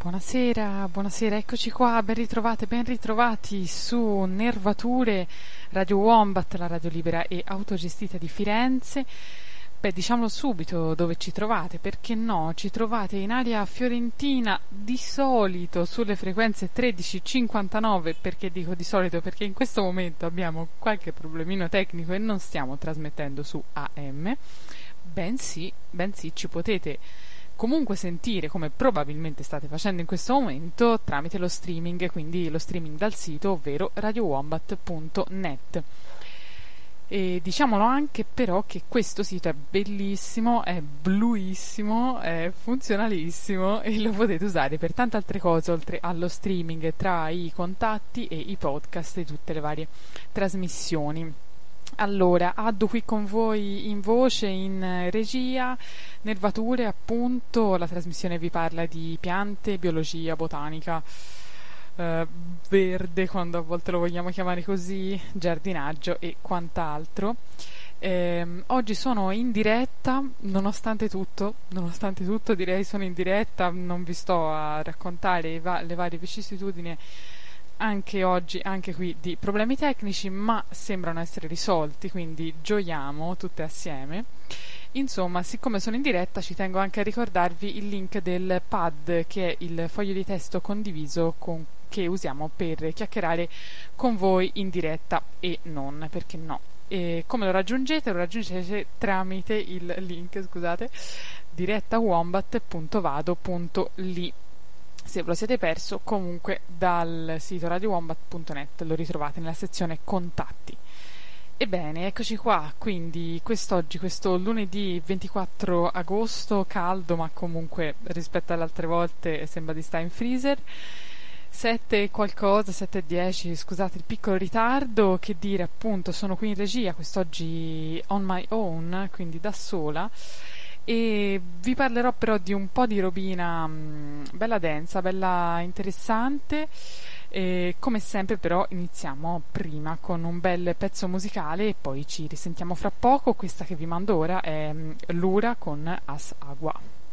Buonasera, buonasera, eccoci qua, ben ritrovate, ben ritrovati su Nervature, Radio Wombat, la radio libera e autogestita di Firenze. Beh, diciamolo subito dove ci trovate, perché no? Ci trovate in area fiorentina di solito sulle frequenze 1359, perché dico di solito? Perché in questo momento abbiamo qualche problemino tecnico e non stiamo trasmettendo su AM, bensì ci potete comunque sentire, come probabilmente state facendo in questo momento, tramite lo streaming, quindi lo streaming dal sito, ovvero radiowombat.net. E diciamolo anche però che questo sito è bellissimo, è bluissimo, è funzionalissimo e lo potete usare per tante altre cose oltre allo streaming, tra i contatti e i podcast e tutte le varie trasmissioni. Allora, Addo qui con voi in voce, in regia, Nervature appunto, la trasmissione vi parla di piante, biologia, botanica, verde quando a volte lo vogliamo chiamare così, giardinaggio e quant'altro. Oggi sono in diretta, nonostante tutto direi sono in diretta, non vi sto a raccontare le varie vicissitudini anche oggi, anche qui, di problemi tecnici, ma sembrano essere risolti, quindi gioiamo tutte assieme. Insomma, siccome sono in diretta, ci tengo anche a ricordarvi il link del pad, che è il foglio di testo condiviso che usiamo per chiacchierare con voi in diretta e non, perché no. E come lo raggiungete? Lo raggiungete tramite il link, scusate, direttawombat.vado.li. Se ve lo siete perso, comunque dal sito radiowombat.net lo ritrovate nella sezione contatti. Ebbene, eccoci qua, quindi questo lunedì 24 agosto, caldo, ma comunque rispetto alle altre volte sembra di stare in freezer. 7:10, scusate il piccolo ritardo, che dire, appunto, sono qui in regia quest'oggi on my own, quindi da sola. E vi parlerò però di un po' di robina bella densa, bella interessante, e come sempre però iniziamo prima con un bel pezzo musicale e poi ci risentiamo fra poco. Questa che vi mando ora è Lura con As Agua.